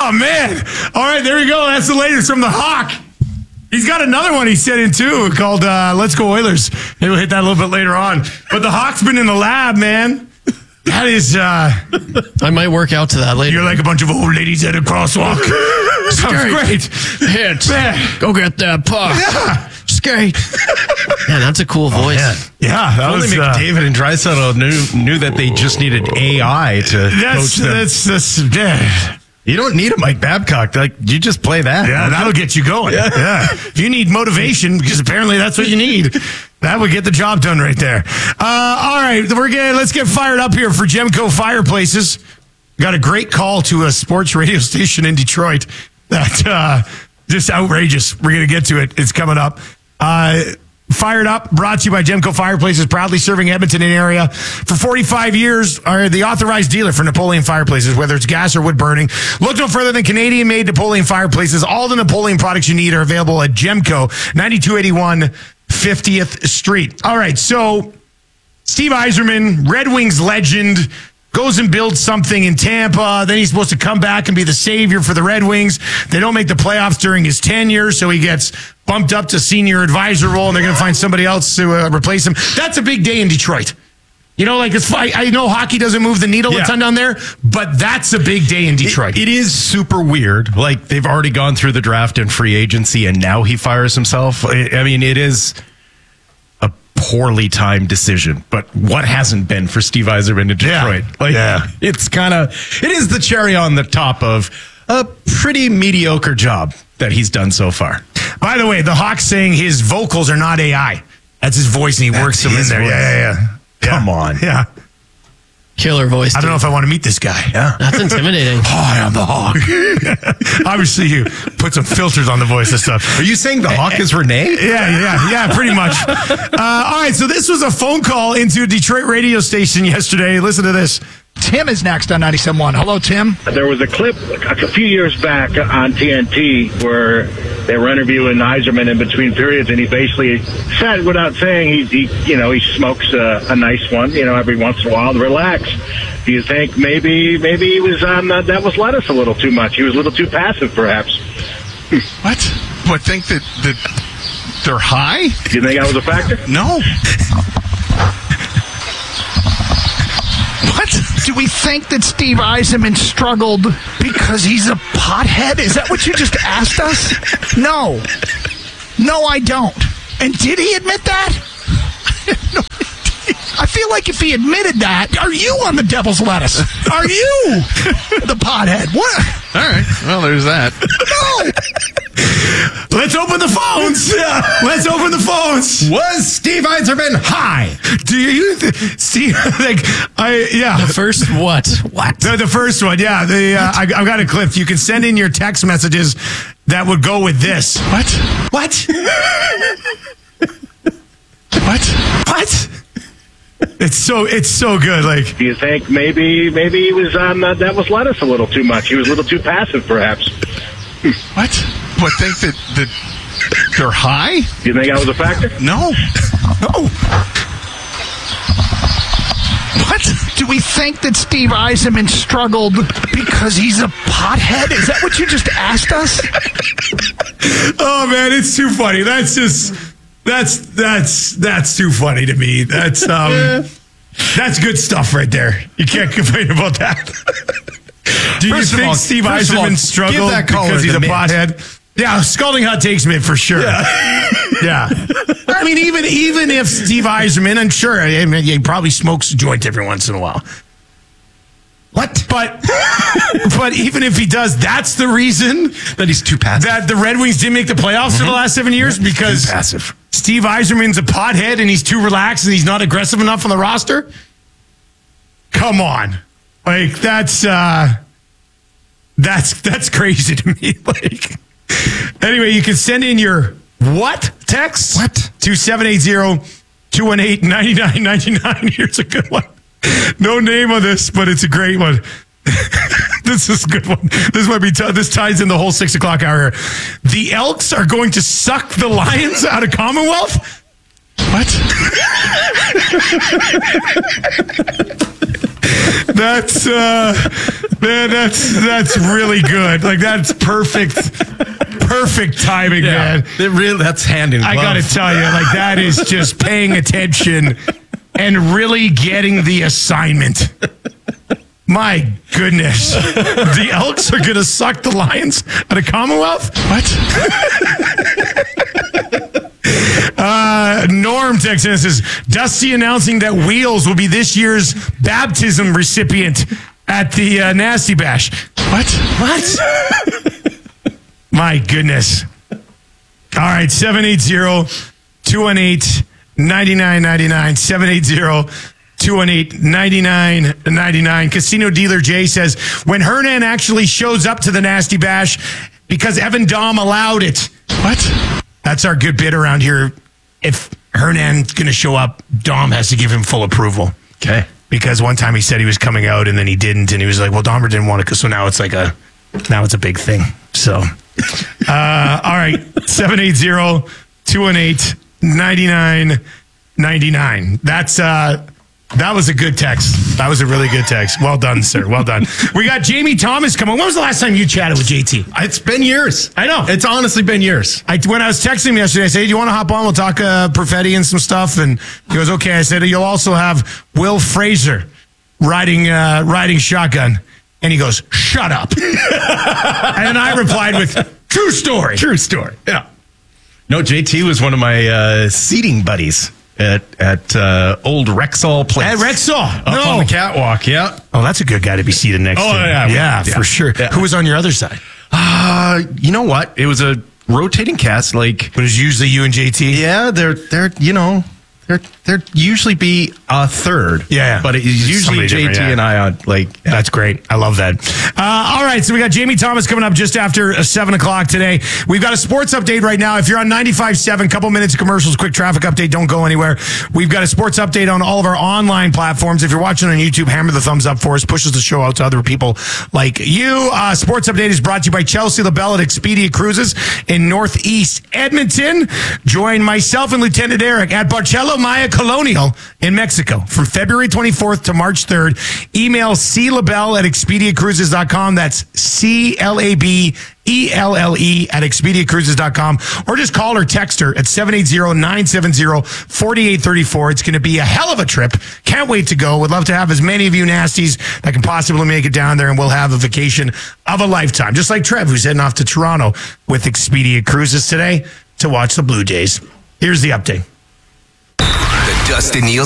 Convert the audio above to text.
Oh, man. All right, there we go. That's the latest from the Hawk. He's got another one he sent in, too, called Let's Go Oilers. Maybe we'll hit that a little bit later on. But the Hawk's been in the lab, man. That is... I might work out to that later. You're like a bunch of old ladies at a crosswalk. Sounds great. Hit. Man. Go get that puck. Yeah. Skate. Man, that's a cool voice. Yeah, that Only was... McDavid and Draisaitl knew that they just needed AI to coach them. Yeah. You don't need a Mike Babcock. Like, you just play that. Yeah, that'll get you going. Yeah. If you need motivation, because apparently that's what you need, that would get the job done right there. All right, let's get fired up here for Gemco Fireplaces. Got a great call to a sports radio station in Detroit. That just outrageous. We're going to get to it. It's coming up. Fired Up, brought to you by Gemco Fireplaces, proudly serving Edmonton and area for 45 years, are the authorized dealer for Napoleon Fireplaces, whether it's gas or wood burning. Look no further than Canadian-made Napoleon Fireplaces. All the Napoleon products you need are available at Gemco, 9281 50th Street. All right, so Steve Yzerman, Red Wings legend, goes and builds something in Tampa. Then he's supposed to come back and be the savior for the Red Wings. They don't make the playoffs during his tenure, so he gets bumped up to senior advisor role, and they're going to find somebody else to replace him. That's a big day in Detroit. You know, like I know hockey doesn't move the needle a ton down there, but that's a big day in Detroit. It is super weird. Like, they've already gone through the draft and free agency, and now he fires himself. I mean, it is a poorly timed decision, but what hasn't been for Steve Yzerman in Detroit? It's it is the cherry on the top of a pretty mediocre job that he's done so far. By the way, the Hawk's saying his vocals are not AI. That's his voice, and he works them in there. Voice. Yeah. Come on. Yeah. Killer voice. I don't know if I want to meet this guy. Yeah. That's intimidating. Hi, I'm the Hawk. Obviously, you put some filters on the voice and stuff. Are you saying the Hawk is Renee? Yeah, pretty much. All right, so this was a phone call into a Detroit radio station yesterday. Listen to this. Tim is next on 97.1. Hello, Tim. There was a clip a few years back on TNT where they were interviewing Yzerman in between periods, and he basically said, without saying, he smokes a nice one, every once in a while to relax. Do you think maybe he was on that was lettuce a little too much? He was a little too passive, perhaps. What? What? Think that they're high? Do you think that was a factor? No. What? Do we think that Steve Yzerman struggled because he's a pothead? Is that what you just asked us? No. No, I don't. And did he admit that? No, I feel like if he admitted that, are you on the devil's lettuce? Are you the pothead? What? All right. Well, there's that. No. Let's open the phones. Let's open the phones. Was Steve Yzerman high? Do you see? The first what? What? The first one, yeah. I've got a clip. You can send in your text messages that would go with this. What? What? What? It's so good. Like, Do you think maybe he was on that was lettuce a little too much? He was a little too passive, perhaps. What? What? Think that they're high? Do you think that was a factor? No. What? Do we think that Steve Yzerman struggled because he's a pothead? Is that what you just asked us? oh man, it's too funny. That's too funny to me. That's good stuff right there. You can't complain about that. Do you think Steve Yzerman struggled because he's a pothead? Yeah, Scalding Hot takes me for sure. Yeah. I mean, even if Steve Yzerman, I'm sure, he probably smokes a joint every once in a while. What? But even if he does, that's the reason that he's too passive. That the Red Wings didn't make the playoffs for the last 7 years because passive. Steve Yzerman's a pothead and he's too relaxed and he's not aggressive enough on the roster. Come on, like that's crazy to me. Like, anyway, you can send in your what text to 780-218-9999. Here's a good one. No name on this, but it's a great one. This is a good one. This might be this ties in the whole 6 o'clock hour. The Elks are going to suck the Lions out of Commonwealth? What? That's man, that's really good. Like that's perfect timing, man. That's hand in glove. I got to tell you, like that is just paying attention and really getting the assignment. My goodness. The Elks are going to suck the Lions out of Commonwealth? What? Norm texts in and says, Dusty announcing that Wheels will be this year's baptism recipient at the Nasty Bash. What? My goodness. All right, 780-218-9999. 780-218-9999. Casino Dealer Jay says, when Hernan actually shows up to the Nasty Bash because Evan Dom allowed it. What? That's our good bit around here. If Hernan's going to show up, Dom has to give him full approval. Okay. Because one time he said he was coming out and then he didn't. And he was like, well, Dahmer didn't want to. So now it's now it's a big thing. So, all right. 780-218-9999. That was a good text. That was a really good text. Well done, sir. Well done. We got Jamie Thomas coming. When was the last time you chatted with JT? It's been years. I know. It's honestly been years. When I was texting him yesterday, I said, hey, do you want to hop on? We'll talk Perfetti and some stuff. And he goes, okay. I said, you'll also have Will Fraser riding shotgun. And he goes, shut up. And I replied with, true story. True story. Yeah. No, JT was one of my seating buddies at old Rexall Place. At Rexall? Up on the catwalk, yeah. Oh, that's a good guy to be seated next to. Yeah, for sure. Yeah. Who was on your other side? You know what? It was a rotating cast. Like, But it's usually you and JT? yeah, they're usually be a third. Yeah. But it's usually Somebody JT different, yeah. and I on, like, That's great. I love that. All right, so we got Jamie Thomas coming up just after 7 o'clock today. We've got a sports update right now. If you're on 95.7, couple minutes of commercials, quick traffic update, don't go anywhere. We've got a sports update on all of our online platforms. If you're watching on YouTube, hammer the thumbs up for us, pushes the show out to other people like you. Sports update is brought to you by Chelsea LaBelle at Expedia Cruises in Northeast Edmonton. Join myself and Lieutenant Eric at Barcello Maya Colonial in Mexico from February 24th to March 3rd. Email CLaBelle at ExpediaCruises.com. That's CLABELLE at ExpediaCruises.com. Or just call or text her at 780-970-4834. It's going to be a hell of a trip. Can't wait to go. Would love to have as many of you nasties that can possibly make it down there, and we'll have a vacation of a lifetime. Just like Trev, who's heading off to Toronto with Expedia Cruises today to watch the Blue Jays. Here's the update. The Dustin Nielsen